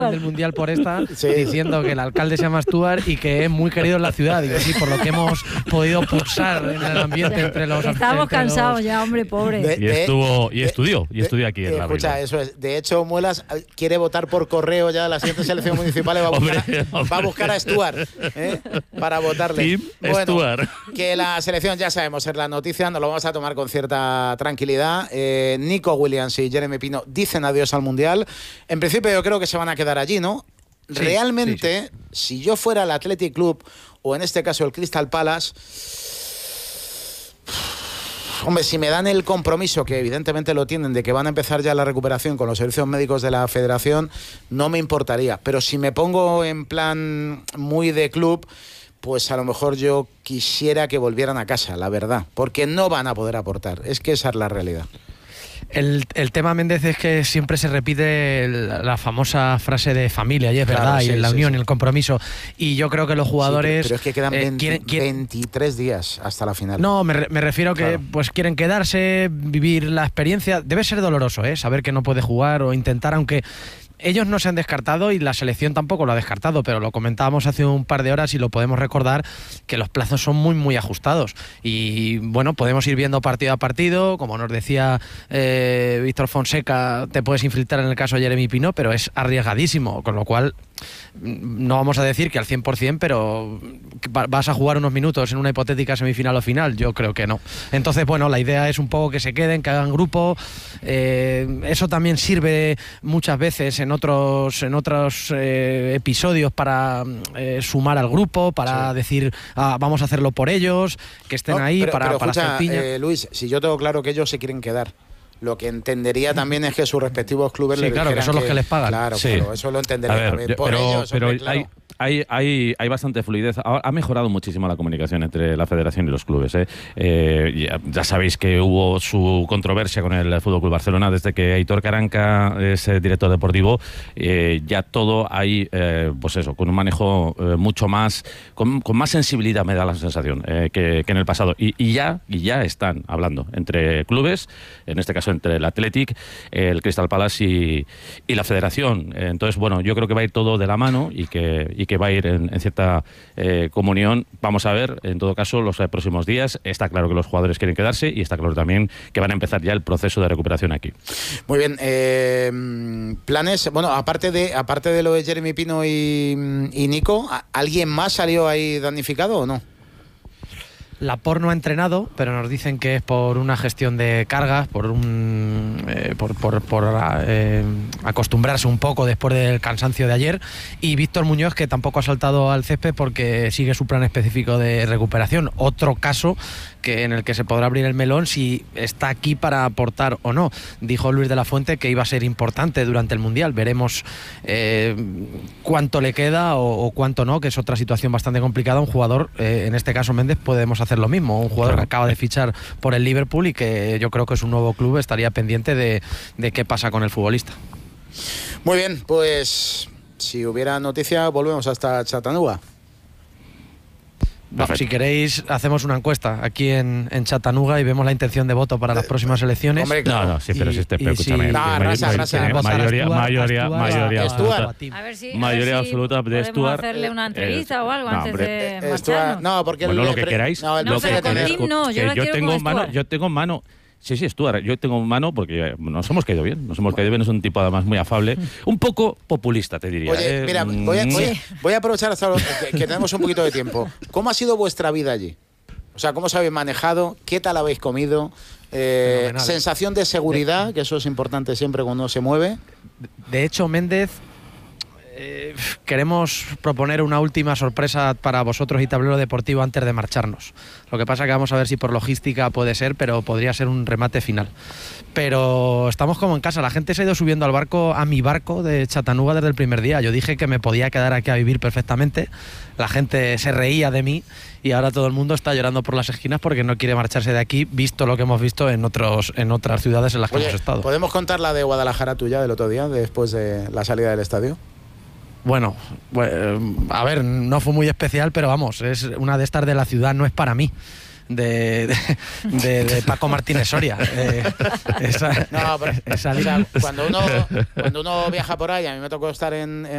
del Mundial por esta, diciendo que el alcalde se llama Stuart y que es muy querido en la ciudad. Digo, sí, por lo que hemos podido pulsar en el ambiente entre los... Estamos cansados ya, hombre, pobre. Y estudió aquí en la Escucha, eso es. De hecho, Muelas quiere votar por correo ya las siguientes elecciones municipales. Va a buscar a Stuart para votarle. Team Stuart. Que la selección, ya sabemos, es la noticia, nos lo vamos a tomar con cierta tranquilidad. Nico Williams y Jeremy Pino dicen adiós al Mundial. En principio yo creo que se van a quedar allí, ¿no? Sí, realmente, si yo fuera el Athletic Club, o en este caso el Crystal Palace, hombre, si me dan el compromiso, que evidentemente lo tienen, de que van a empezar ya la recuperación con los servicios médicos de la federación, no me importaría. Pero si me pongo en plan muy de club, pues a lo mejor yo quisiera que volvieran a casa, la verdad, porque no van a poder aportar. Es que esa es la realidad. El tema, Méndez, es que siempre se repite la famosa frase de familia, y es verdad, y en la unión, y el compromiso. Y yo creo que los jugadores... pero es que quedan 23 días hasta la final. No, me refiero que pues quieren quedarse, vivir la experiencia. Debe ser doloroso, saber que no puede jugar o intentar, aunque... Ellos no se han descartado y la selección tampoco lo ha descartado, pero lo comentábamos hace un par de horas y lo podemos recordar, que los plazos son muy, muy ajustados. Y bueno, podemos ir viendo partido a partido, como nos decía Víctor Fonseca, te puedes infiltrar en el caso de Jeremy Pino, pero es arriesgadísimo, con lo cual no vamos a decir que al 100%, pero vas a jugar unos minutos en una hipotética semifinal o final, yo creo que no. Entonces, bueno, la idea es un poco que se queden, que hagan grupo. Eso también sirve muchas veces en otros episodios para sumar al grupo, para decir vamos a hacerlo por ellos, que estén ahí para hacer piña. Luis, si yo tengo claro que ellos se quieren quedar, lo que entendería también es que sus respectivos clubes les dijeran que son los que les pagan. Claro, eso lo entendería también. Hay bastante fluidez. Ha mejorado muchísimo la comunicación entre la federación y los clubes. Ya sabéis que hubo su controversia con el Fútbol Club Barcelona desde que Aitor Caranca es director deportivo. Ya todo hay, pues eso, con un manejo mucho más, con más sensibilidad, me da la sensación, que en el pasado. Y ya están hablando entre clubes, en este caso entre el Athletic, el Crystal Palace y la federación. Entonces, bueno, yo creo que va a ir todo de la mano y que va a ir en cierta comunión. Vamos a ver, en todo caso, los próximos días. Está claro que los jugadores quieren quedarse y está claro también que van a empezar ya el proceso de recuperación aquí. Muy bien. Planes, bueno, aparte de lo de Jeremy Pino y Nico, ¿alguien más salió ahí damnificado o no? Laporte no ha entrenado, pero nos dicen que es por una gestión de cargas, por acostumbrarse un poco después del cansancio de ayer. Y Víctor Muñoz, que tampoco ha saltado al césped porque sigue su plan específico de recuperación. Otro caso en el que se podrá abrir el melón si está aquí para aportar o no. Dijo Luis de la Fuente que iba a ser importante durante el Mundial. Veremos cuánto le queda o cuánto no, que es otra situación bastante complicada. Un jugador, en este caso Méndez, podemos hacer lo mismo. Un jugador que acaba de fichar por el Liverpool y que yo creo que es un nuevo club, estaría pendiente de qué pasa con el futbolista. Muy bien, pues si hubiera noticia volvemos hasta Chattanooga. Si queréis, hacemos una encuesta aquí en Chattanooga y vemos la intención de voto para las próximas elecciones. Hombre, claro. Pero escúchame. Mayoría absoluta de Stuart. Podemos hacerle una entrevista o algo antes de marcharnos. No, porque lo que queráis. Yo tengo en mano. Sí, Stuart, yo tengo en mano porque nos hemos caído bien. Es un tipo además muy afable, un poco populista, te diría. Oye, mira, voy a aprovechar hasta que tenemos un poquito de tiempo. ¿Cómo ha sido vuestra vida allí? O sea, ¿cómo os habéis manejado? ¿Qué tal habéis comido? Sensación de seguridad, que eso es importante siempre cuando uno se mueve. De hecho, Méndez, queremos proponer una última sorpresa para vosotros y Tablero Deportivo antes de marcharnos. Lo que pasa que vamos a ver si por logística puede ser, pero podría ser un remate final. Pero estamos como en casa, la gente se ha ido subiendo a mi barco de Chattanooga desde el primer día. Yo dije que me podía quedar aquí a vivir perfectamente, la gente se reía de mí y ahora todo el mundo está llorando por las esquinas porque no quiere marcharse de aquí, visto lo que hemos visto en otras ciudades en las que hemos estado. ¿Podemos contar la de Guadalajara tuya del otro día, después de la salida del estadio? Bueno, a ver, no fue muy especial, pero vamos, es una de estas de la ciudad, no es para mí. De Paco Martínez Soria. Cuando uno viaja por ahí, a mí me tocó estar en